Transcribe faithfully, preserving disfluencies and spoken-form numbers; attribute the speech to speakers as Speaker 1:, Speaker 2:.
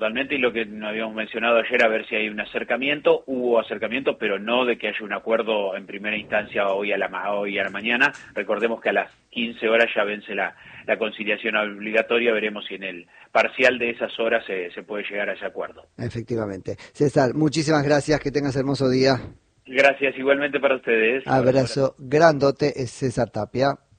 Speaker 1: Totalmente, y lo que habíamos mencionado ayer, a ver si hay un acercamiento. Hubo acercamiento, pero no de que haya un acuerdo en primera instancia hoy a la, ma- hoy a la mañana. Recordemos que a las quince horas ya vence la, la conciliación obligatoria. Veremos si en el parcial de esas horas se, se puede llegar a ese acuerdo.
Speaker 2: Efectivamente. César, muchísimas gracias, que tengas hermoso día.
Speaker 1: Gracias igualmente para ustedes. Abrazo grande.
Speaker 2: Abrazo grandote, es César Tapia.